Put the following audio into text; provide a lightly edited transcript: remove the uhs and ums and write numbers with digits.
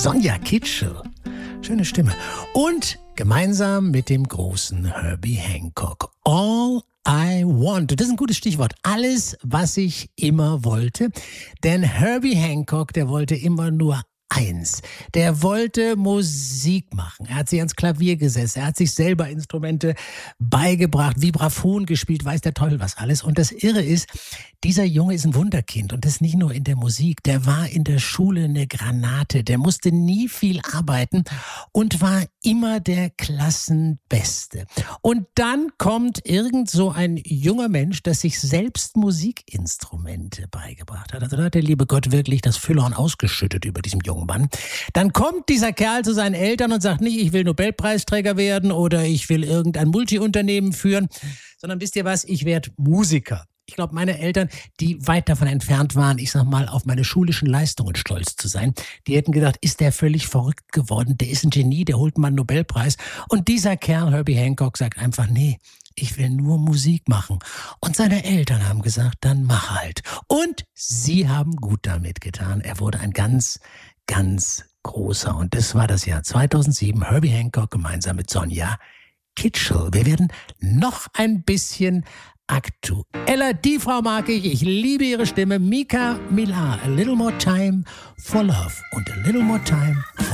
Sonja Kitschel. Schöne Stimme. Und gemeinsam mit dem großen Herbie Hancock. All I Want. Das ist ein gutes Stichwort. Alles, was ich immer wollte. Denn Herbie Hancock, der wollte immer nur eins. Der wollte Musik machen. Er hat sich ans Klavier gesetzt. Er hat sich selber Instrumente beigebracht, Vibraphon gespielt, weiß der Teufel was alles. Und das Irre ist, dieser Junge ist ein Wunderkind. Und das nicht nur in der Musik. Der war in der Schule eine Granate. Der musste nie viel arbeiten und war immer der Klassenbeste. Und dann kommt irgend so ein junger Mensch, der sich selbst Musikinstrumente beigebracht hat. Also da hat der liebe Gott wirklich das Füllhorn ausgeschüttet über diesem jungen Mann. Dann kommt dieser Kerl zu seinen Eltern und sagt nicht, ich will Nobelpreisträger werden oder ich will irgendein Multiunternehmen führen, sondern wisst ihr was, ich werde Musiker. Ich glaube, meine Eltern, die weit davon entfernt waren, ich sag mal, auf meine schulischen Leistungen stolz zu sein, die hätten gedacht, ist der völlig verrückt geworden, der ist ein Genie, der holt mal einen Nobelpreis. Und dieser Kerl, Herbie Hancock, sagt einfach, nee, ich will nur Musik machen. Und seine Eltern haben gesagt, dann mach halt. Und sie haben gut damit getan. Er wurde ein ganz großer. Und das war das Jahr 2007. Herbie Hancock gemeinsam mit Sonja Kitschel. Wir werden noch ein bisschen aktueller. Die Frau mag ich. Ich liebe ihre Stimme. Mika Millar. A little more time for love. Und a little more time for